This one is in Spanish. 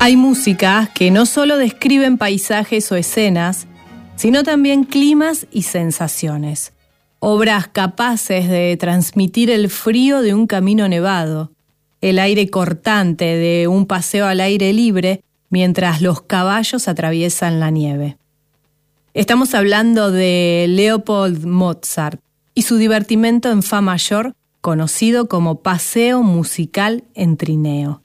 Hay músicas que no solo describen paisajes o escenas, sino también climas y sensaciones. Obras capaces de transmitir el frío de un camino nevado, el aire cortante de un paseo al aire libre mientras los caballos atraviesan la nieve. Estamos hablando de Leopold Mozart y su divertimento en fa mayor, conocido como Paseo musical en trineo.